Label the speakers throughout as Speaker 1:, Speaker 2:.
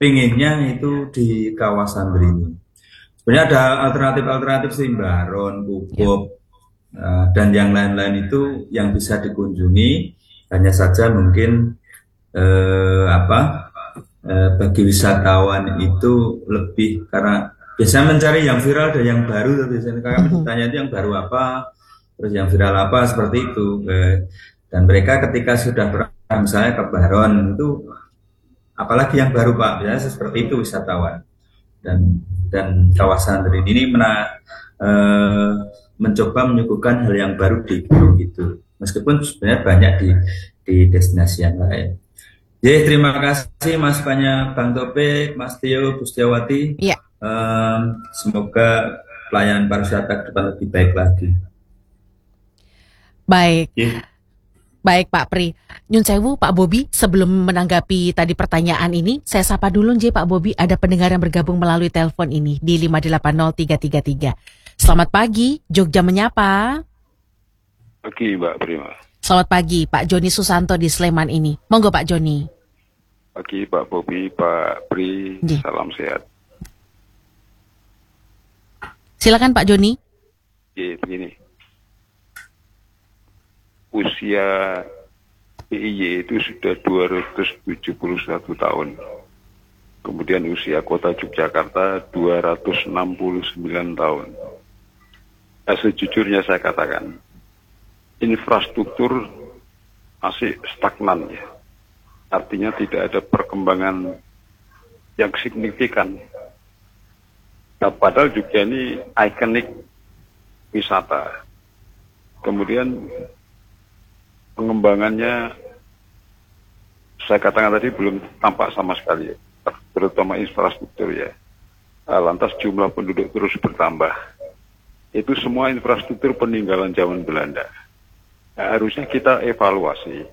Speaker 1: pinginnya itu di kawasan Drini. Sebenarnya ada alternatif-alternatif sih, Baron,
Speaker 2: Ya.
Speaker 1: Pupuk, dan yang lain-lain itu yang bisa dikunjungi. Hanya saja mungkin apa bagi wisatawan itu lebih karena biasanya mencari yang viral dan yang baru. Biasanya kami
Speaker 2: Mhm.
Speaker 1: ditanya itu yang baru apa, terus yang viral apa seperti itu. Dan mereka ketika sudah pernah misalnya ke Baron itu, apalagi yang baru Pak, biasanya seperti itu wisatawan. Dan kawasan Rin ini eh, mencoba menyuguhkan hal yang baru di gunung itu, meskipun sebenarnya banyak di destinasi yang lain. Jadi terima kasih masukannya Bang Topik, Mas Tio, Bustiawati.
Speaker 2: Ya,
Speaker 1: Semoga pelayanan pariwisata ke depan lebih baik lagi.
Speaker 2: baik.
Speaker 1: Oke.
Speaker 2: Baik Pak Pri. Nyun sewu Pak Bobi, sebelum menanggapi tadi pertanyaan ini, saya sapa dulu J Pak Bobi, ada pendengar yang bergabung melalui telepon ini di 580333. Selamat pagi, Jogja menyapa.
Speaker 3: Pagi Mbak Prima.
Speaker 2: Selamat pagi, Pak Joni Susanto di Sleman ini. Monggo Pak Joni.
Speaker 3: Pagi Pak Bobi, Pak Pri,
Speaker 2: J.
Speaker 3: salam sehat.
Speaker 2: Silakan Pak Joni.
Speaker 3: Begini, usia DIY itu sudah 271 tahun. Kemudian usia kota Yogyakarta 269 tahun. Sejujurnya saya katakan, infrastruktur masih stagnan ya. Artinya tidak ada perkembangan yang signifikan. Nah, padahal juga ini ikonik wisata. Kemudian pengembangannya saya katakan tadi belum tampak sama sekali, terutama infrastruktur ya. Lantas jumlah penduduk terus bertambah. Itu semua infrastruktur peninggalan zaman Belanda. Nah, harusnya kita evaluasi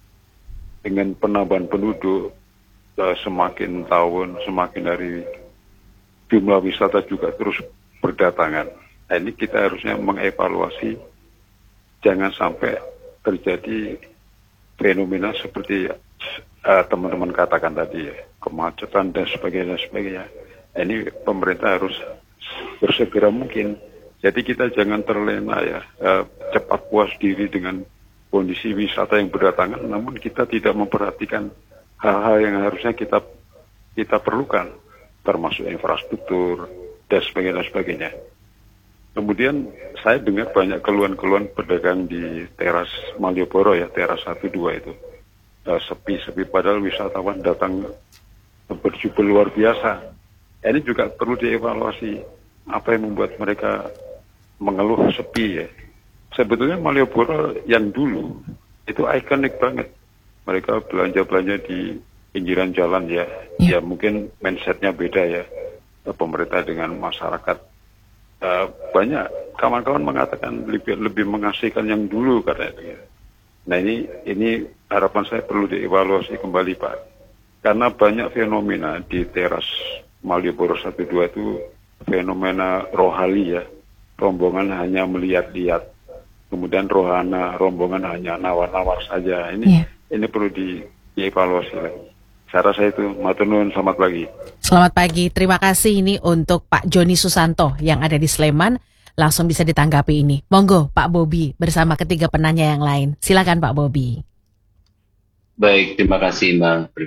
Speaker 3: dengan penambahan penduduk semakin tahun, semakin hari jumlah wisata juga terus berdatangan. Nah, ini kita harusnya mengevaluasi jangan sampai terjadi fenomena seperti teman-teman katakan tadi ya, kemacetan dan sebagainya. Nah, ini pemerintah harus bersegera mungkin. Jadi kita jangan terlena ya, cepat puas diri dengan kondisi wisata yang berdatangan, namun kita tidak memperhatikan hal-hal yang harusnya kita perlukan, termasuk infrastruktur dan sebagainya. Kemudian saya dengar banyak keluhan-keluhan pedagang di teras Malioboro ya, teras 1-2 itu. Sepi-sepi padahal wisatawan datang berjubel luar biasa. Ini juga perlu dievaluasi apa yang membuat mereka mengeluh sepi ya. Sebetulnya Malioboro yang dulu itu ikonik banget. Mereka belanja-belanja di pinggiran jalan ya.
Speaker 2: Ya.
Speaker 3: Ya mungkin mindsetnya beda ya. Pemerintah dengan masyarakat. Banyak kawan-kawan mengatakan lebih mengasihkan yang dulu katanya. Nah ini harapan saya perlu dievaluasi kembali Pak. Karena banyak fenomena di teras Malioboro 1-2 itu fenomena rohali ya. Rombongan hanya melihat-lihat. Kemudian rombongan hanya nawar-nawar saja.
Speaker 2: Ya.
Speaker 3: Ini perlu dievaluasi lagi. Saya rasa itu. Matur nuwun, selamat pagi.
Speaker 2: Selamat pagi, terima kasih ini untuk Pak Joni Susanto yang ada di Sleman. Langsung bisa ditanggapi ini. Monggo Pak Bobi bersama ketiga penanya yang lain. Silakan Pak Bobi.
Speaker 4: Baik, terima kasih Bang.